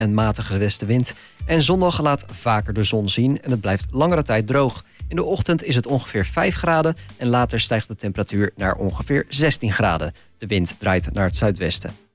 en matige westenwind. En zondag laat vaker de zon zien en het blijft langere tijd droog. In de ochtend is het ongeveer 5 graden en later stijgt de temperatuur naar ongeveer 16 graden. De wind draait naar het zuidwesten.